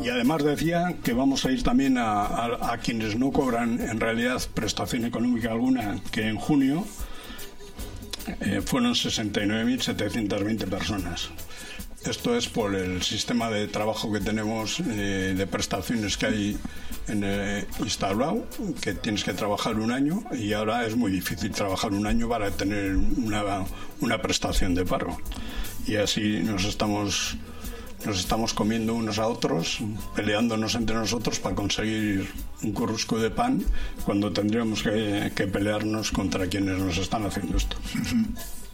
Y además decía que vamos a ir también a quienes no cobran en realidad prestación económica alguna, que en junio fueron 69.720 personas. Esto es por el sistema de trabajo que tenemos, de prestaciones que hay instalado, que tienes que trabajar un año, y ahora es muy difícil trabajar un año para tener una prestación de paro. Y así nos estamos comiendo unos a otros, peleándonos entre nosotros para conseguir un corrusco de pan, cuando tendríamos que pelearnos contra quienes nos están haciendo esto.